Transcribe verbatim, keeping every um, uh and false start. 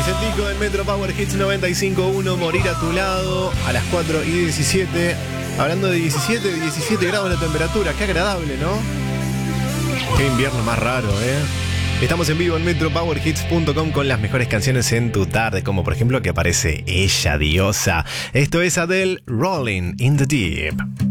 Vicentico en Metro Power Hits noventa y cinco punto uno, Morir a tu lado, a las cuatro y diecisiete. Hablando de diecisiete, diecisiete grados la temperatura, qué agradable, ¿no? Qué invierno más raro, ¿eh? Estamos en vivo en metro power hits punto com con las mejores canciones en tu tarde, como por ejemplo que aparece ella, diosa. Esto es Adele, Rolling in the Deep.